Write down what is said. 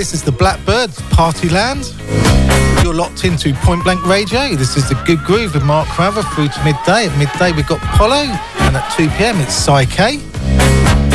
This is the Blackbirds, Partyland. You're locked into Point Blank Radio. This is the Good Groove with Mark Crowther through to midday. At midday we've got Polo, and at 2 p.m. it's Psyche.